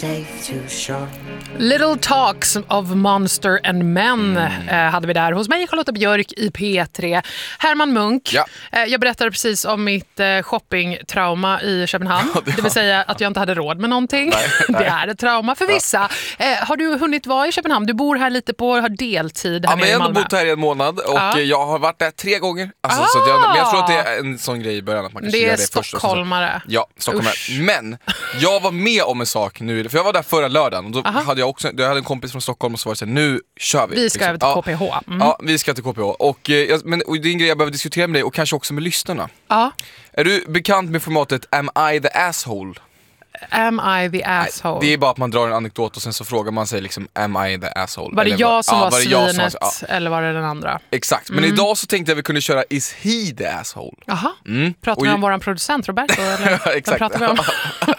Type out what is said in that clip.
Day too short. Little Talks of Monster and Men hade vi där hos mig, Charlotta Björk i P3. Herman Munk, jag berättade precis om mitt shoppingtrauma i Köpenhamn. Det vill säga att jag inte hade råd med någonting. Nej. Det är ett trauma för vissa. Har du hunnit vara i Köpenhamn? Du bor här lite på deltid här men jag har bott här i en månad och jag har varit där 3 gånger. Alltså, så men jag tror att det är en sån grej i början att man kanske gör det först. Det är stockholmare. Ja, stockholmare. Men jag var med om en sak nu, för jag var där förra lördagen och då hade jag hade en kompis från Stockholm och så var det så här, nu kör vi. Vi ska över till KPH. Ja, vi ska till KPH. Och det är en grej jag behöver diskutera med dig och kanske också med lyssnarna. Ja. Är du bekant med formatet Am I the asshole? Am I the asshole? Nej, det är bara att man drar en anekdot och sen så frågar man sig liksom, am I the asshole? Var det jag som var svinet eller var det den andra? Exakt, men idag så tänkte jag att vi kunde köra Is he the asshole? Jaha, pratar vi om våran producent Roberto? Eller? Exakt. Pratar vi om?